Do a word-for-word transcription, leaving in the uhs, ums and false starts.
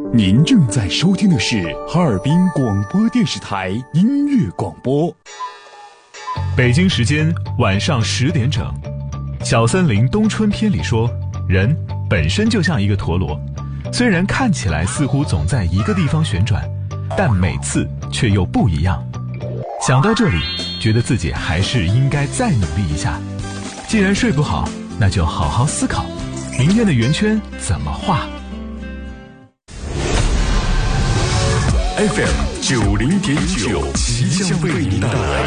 您正在收听的是哈尔滨广播电视台音乐广播。 北京时间晚上十点整，小森林冬春篇里说，人本身就像一个陀螺，虽然看起来似乎总在一个地方旋转，但每次却又不一样。想到这里，觉得自己还是应该再努力一下。既然睡不好，那就好好思考，明天的圆圈怎么画。 F M 九零点九，即将为您带来